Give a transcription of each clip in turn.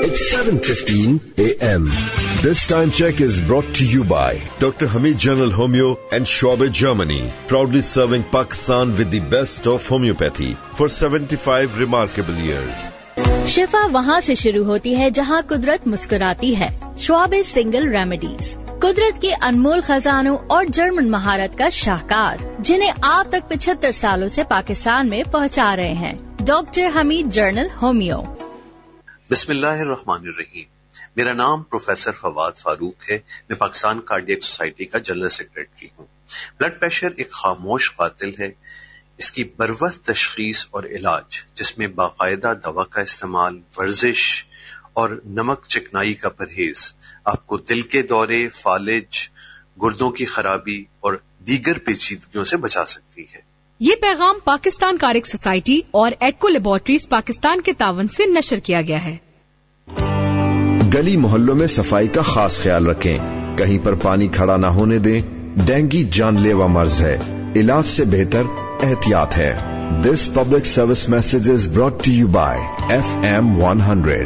It's 7:15 a.m. This time check is brought to you by Dr. Hamid General Homeo and Schwabe, Germany, proudly serving Pakistan with the best of homeopathy for 75 remarkable years. शिफा वहाँ से शुरू होती है जहाँ कुदरत मुस्कुराती है। Schwabe single remedies, कुदरत के अनमोल खजानों और जर्मन महारत का शाहकार, जिन्हें आप तक 75 सालों से पाकिस्तान में पहुँचा रहे हैं। Doctor Hamid journal homeo. बिस्मिल्लाहिर्रहमानिर्रहीम। मेरा नाम प्रोफेसर फवाद फारूक है। मैं पाकिस्तान कार्डियक सोसाइटी का जनरल सेक्रेटरी हूँ। ब्लड प्रेशर एक खामोश कातिल है। इसकी बरवक्त तशखीस और इलाज, जिसमें बाकायदा दवा का इस्तेमाल, वर्जिश और नमक चिकनाई का परहेज, आपको दिल के दौरे, फालिज, गुर्दों की खराबी और दीगर पेचीदगियों से बचा सकती है। ये पैगाम पाकिस्तान कार्डियक सोसाइटी और एडको लेबोरेटरीज पाकिस्तान के तावन से नशर किया गया है। गली मोहल्लों में सफाई का खास ख्याल रखें। कहीं पर पानी खड़ा न होने दें। डेंगू जानलेवा मर्ज है, इलाज से बेहतर एहतियात है। This public service message is brought to you bye FM 100।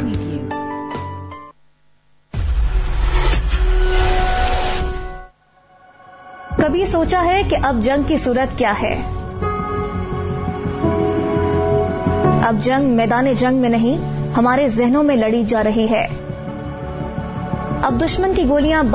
कभी सोचा है कि अब जंग की सूरत क्या है? अब जंग मैदान जंग में नहीं, हमारे जहनों में लड़ी जा रही है। अब दुश्मन की गोलियां